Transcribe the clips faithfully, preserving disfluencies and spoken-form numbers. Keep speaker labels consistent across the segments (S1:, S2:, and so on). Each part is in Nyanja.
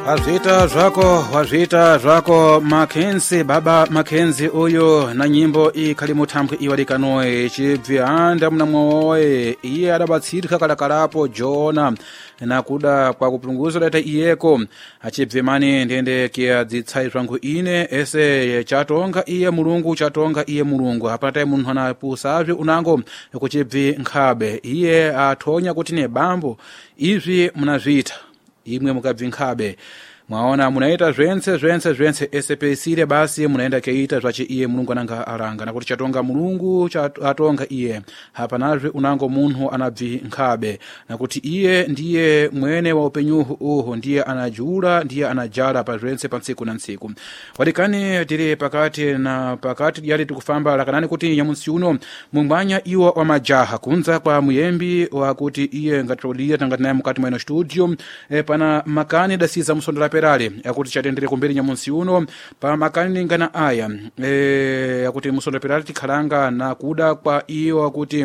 S1: Wazita zvako, wazita zvako Mackenzie, baba Mackenzie uyo na nyimbo ikali mutambwe iwalikanoe chibvi anda mna mwoe iye adabatsirika kalakalapo Jona na kuda kwa kupunguza data iyeko achibvi mani ndende kia dzitsai zvangu ine ese chatonga iye mulungu chatonga iye mulungu hapata munhu anapusazve unango kuchibvi nkhabe iye atonya kuti ne bambo izvi munazvita imwe mukabvi nkhabe mwaona munaita zvense zvense zvense esepesire basi munaenda keita zvachi iye mulungu ananga aranga nakuti chatonga mulungu chatonga iye hapanazve unango munhu anabvi nkhabe nakuti iye ndiye mwene wa upenyuhu uhu ndiye anajula ndiye anajala pa zvense pa ntsiku na ntsiku wadikani tiri pakati na pakati yali tikufamba lakanani kuti nyamunsi uno mungwanya iwa wa majaha kunza kwa muyembi wa kuti iye ngatolia tangati naye mukati mweno studio e, pana makani dasiza musondola perale yakuti chatendere kumberi nyamunsi uno pa makani ngana aya e, yakuti musondola perale tikhalanga na kuda kwa iwa kuti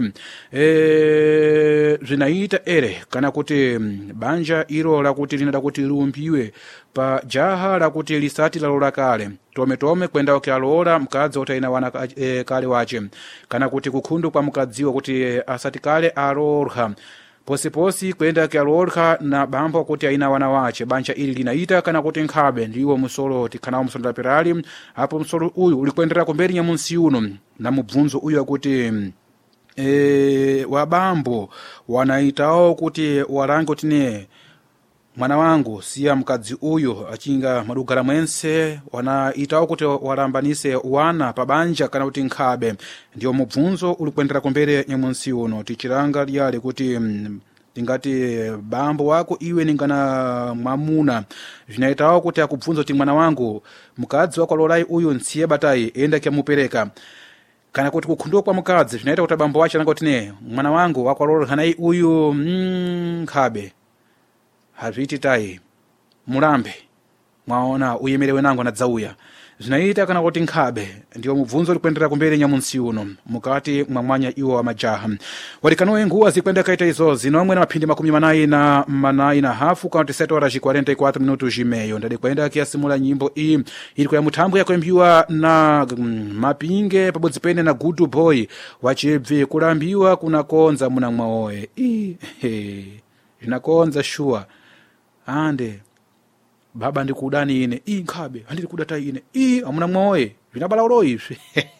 S1: e, zinaita ere kana kuti banja ilo la kuti linada kuti lumbiwe pa jaha la kuti lisati lalola kale tome tome kwenda okialola mkadzi otaina wana e, kale wache kana kuti kukhundu kwa mkadziwa kuti asati kale alorha posi posi kwenda kialorha na bambo kuti aina wana wache banja ili linaita kana kuti nkhabe ndiwo musolo tikhanao musondola perali hapo musolo uyu ulikwendera kumberi nyamunsi uno na mubvunzo uyu akuti e, wabambo wanaitao kuti warangi kuti ne mwana wangu siya mkadzi uyu achinga madugala mwense wanaitao kuti warambanise wana pabanja kana kuti nkhabe ndiyo mubvunzo ulikwendera kumbere nyamunsi uno tichiranga lyale kuti tingati bambo wako iwe ningana mwamuna zinaitao kuti akubvunzo kuti mwana wangu mkadzi wako alolai uyu ntsiye batayi enda kiamupereka kana kuti kukhunduka kwa mkadzi zinaita kuti bambo wache ananga kuti ne mwana wangu wako alolai uyu mm, nkhabe hazviti tai murambe mwaona uyemerewe nango anadzauya zinaita kana kuti nkhabe ndiyo mubvunzo likwendera kumberi nyamunsi uno mukati mwamwanya iwo wa majaha walikanoe nguwa zikwenda kaita izo zinomwe na maphindi makumi manayi na manayi na hafu kaunti sete horas quarenta e quatro minutos imeyo ndadi kwenda kiasimula nyimbo iyi ili kwa muthambo yakwembiwa na mm, mapinge pabodzi pene na good boy wachibvi kulambiwa kuna konza muna mwaoe i he zinakonza shua ande baba ndikudani ine i nkhabe andiri kudata ine i amuna mwoe vinabala uloi izvi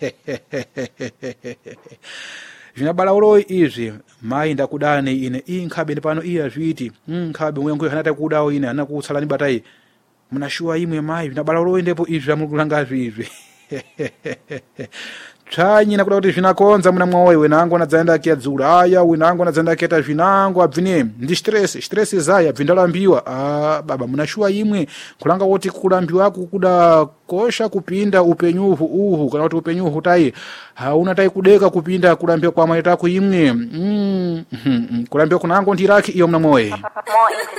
S1: vinabala uloi izvi mai ndakudani ine i nkhabe ndipano iya azviti nkhabe mwengu hanata kudawo ine hana kutsalani batai munashua imwe mai vinabala uloi ndipo izvi amukulanga izvi tsvanyi nakuda kuti zvinakonza muna mwaoyo wenango anadzaenda akiadzura aya wenango anadzaenda akiita zvinango abvine ndi stress stress zaya bvindalambiwa ah baba munashuwa imwe kulanga kuti kulambiwa kukuda kosha kupinda upenyuhu uhu kana kuti upenyuhu tai hauna tai kudeka kupinda kulambiwa kwa maita ku imwe mm, mm, mm, kulambiwa kunango ndiraki iyo muna mwaoyo